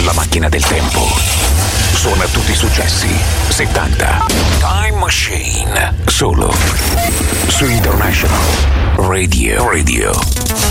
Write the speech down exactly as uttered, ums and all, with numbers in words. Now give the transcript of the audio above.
la macchina del tempo. Suona tutti i successi settanta. Time Machine. Solo su International Radio. Radio.